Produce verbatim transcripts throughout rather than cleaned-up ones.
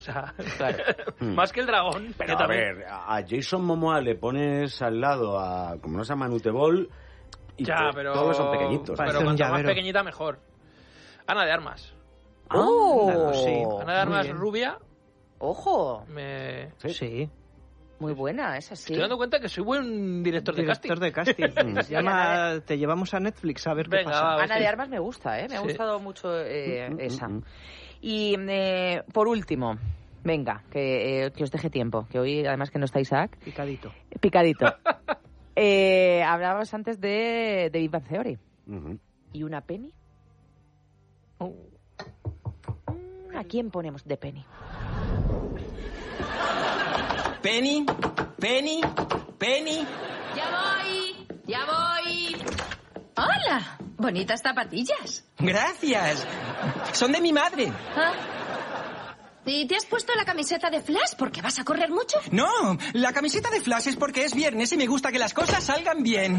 O sea, claro. más que el dragón. Pero a también... ver, a Jason Momoa le pones al lado a, como no se llama, Manutebol, y ya, to- pero... todos son pequeñitos. Pero un cuanto más llavero. pequeñita, mejor. Ana de Armas. ¡Oh! sí. Ana de Armas bien. rubia. ¡Ojo! Me... Sí. Sí. Muy buena, es así. Estoy dando cuenta que soy buen director de casting. Director de casting. Sí, Llama, Ana te llevamos a Netflix a ver Venga, qué pasa. va, a ver Ana si- de Armas me gusta, ¿eh? Me ha Sí. gustado mucho eh, Mm, mm, esa. mm, mm. Y eh, por último, venga, que, eh, que os deje tiempo, que hoy además que no está Isaac, Picadito. picadito. eh, hablábamos antes de, de Big Bang Theory. Ujú. ¿Y una Penny? Oh. Mm, ¿A quién ponemos de Penny? Penny, Penny, Penny. Ya voy, ya voy. Hola, bonitas zapatillas. Gracias. Son de mi madre. ¿Ah? ¿Y te has puesto la camiseta de Flash porque vas a correr mucho? No, la camiseta de Flash es porque es viernes y me gusta que las cosas salgan bien.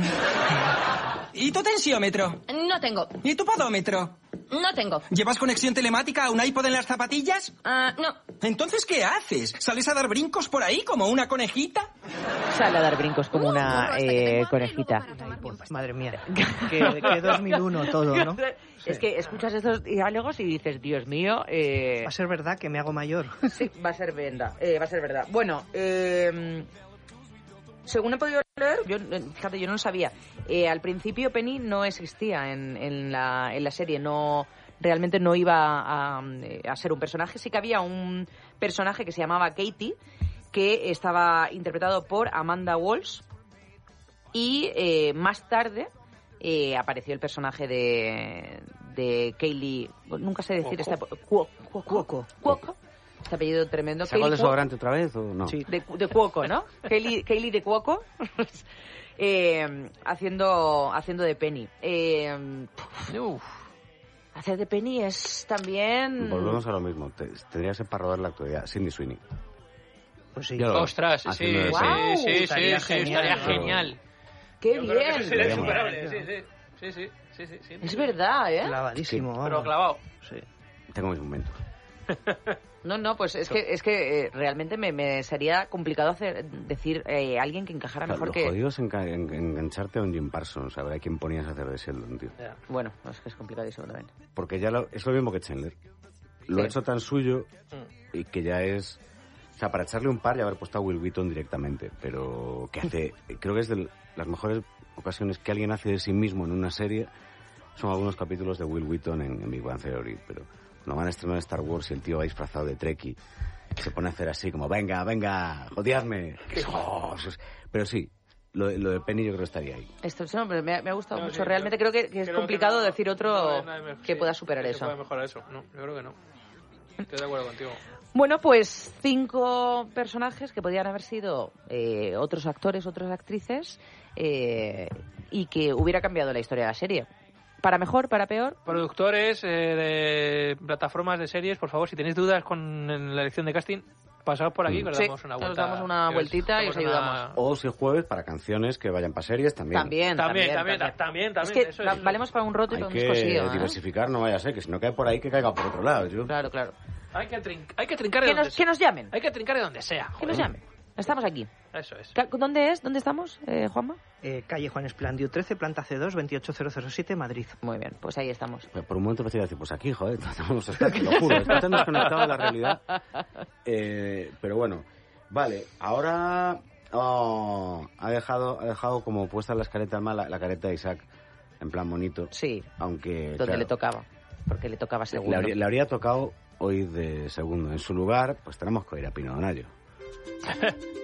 ¿Y tu tensiómetro? No tengo, ¿Y tu podómetro? no tengo. ¿Llevas conexión telemática a un iPod en las zapatillas? Ah, no. Entonces, ¿qué haces? ¿Sales a dar brincos por ahí como una conejita? Sale a dar brincos como Uh, una corro hasta que eh, tengo hambre y luego conejita. para tomar mi pastilla. Madre mía. Que, que dos mil uno todo, ¿no? Es que escuchas estos diálogos y dices, Dios mío, eh, Va a ser verdad que me hago mayor. sí, va a ser verdad, eh, va a ser verdad. Bueno, eh, según he podido leer, yo, eh, fíjate, yo no lo sabía. Eh, al principio Penny no existía en, en, la, en la serie, no realmente no iba a, a ser un personaje. Sí que había un personaje que se llamaba Katie, que estaba interpretado por Amanda Walsh, y eh, más tarde eh, apareció el personaje de, de Kaylee, nunca sé decir este Cuoco, Cuoco, Cuoco, este apellido tremendo. ¿Sacó el Kaylee Cuoco. desodorante otra vez o no? Sí. De, de Cuoco, ¿no? Kaylee, Kaylee de Cuoco, eh, haciendo, haciendo de Penny. Eh, Uf. hacer de Penny es también... Volvemos a lo mismo. Te- tendría que ser para rodar la actualidad. Sidney Sweeney. Pues sí. Ya lo- Ostras, sí, sí, haciendo de sí, Penny. sí, sí, Estaría sí, genial. estaría genial. ¡Qué Yo creo que eso bien! sería Sería insuperable, sí, sí, sí, sí, sí, sí, sí. Es verdad, ¿eh? Clavadísimo. Pero vamos. clavado. Sí. Tengo mis momentos. No, no, pues es que, es que eh, realmente me, me sería complicado hacer decir eh, alguien que encajara Claro, mejor lo que... jodido es enca- en- engancharte a un Jim Parsons, a ver a quién ponías a hacer de Sheldon, tío. Ya. Bueno, es que es complicadísimo también. Porque ya lo- es lo mismo que Chandler. Lo Sí. ha hecho tan suyo Mm. y que ya es... O sea, para echarle un par y haber puesto a Will Wheaton directamente, pero que hace... Creo que es de las mejores ocasiones que alguien hace de sí mismo en una serie son algunos capítulos de Will Wheaton en, en Big Bang Theory, pero cuando van a estrenar Star Wars y el tío va disfrazado de Trekkie, se pone a hacer así como, venga, venga, jodiadme. Oh, eso es- pero sí, lo, de- lo de Penny yo creo que estaría ahí. Esto sí, hombre, me, ha- me ha gustado No, mucho. sí, Realmente creo que, que es creo complicado no- decir otro no, no, no, que sí, pueda superar que eso. pueda mejorar eso. No, yo creo que no. Estoy de acuerdo contigo. Bueno, pues cinco personajes que podrían haber sido eh, otros actores, otras actrices, eh, y que hubiera cambiado la historia de la serie. Para mejor, para peor. Productores eh, de plataformas de series, por favor, si tenéis dudas con la elección de casting, pasaos por aquí, que os Sí, damos una os vuelta. damos una que os vueltita y os damos una- ayudamos. O si es jueves, para canciones que vayan para series también. También, También, también, también, también, también. Es que eso va- es- valemos para un roto y Hay para un que descosido, ¿eh? diversificar, no vaya a ser, que si no cae por ahí, que caiga por otro lado. Yo- Claro, claro. Hay que, trin- hay que trincar de Que donde nos, sea. que nos llamen. Hay que trincar de donde sea. Que nos joder. llamen. Estamos aquí. Eso es. Ca- ¿Dónde es? ¿Dónde estamos, eh, Juanma? Eh, calle Juan Esplandio trece, planta C dos, veintiocho mil siete, Madrid. Muy bien, pues ahí estamos. Por un momento pensé decir, pues aquí, joder, vamos a estar, te lo juro, está tan desconectado de la realidad. Eh, pero bueno, vale, ahora oh, ha dejado ha dejado como puesta en la escaleta mal la, la careta de Isaac, en plan bonito. Sí, Aunque, donde claro, le tocaba. Porque le tocaba le segundo. habría, le habría tocado hoy de segundo. En su lugar, pues tenemos que ir a Pino Donaggio.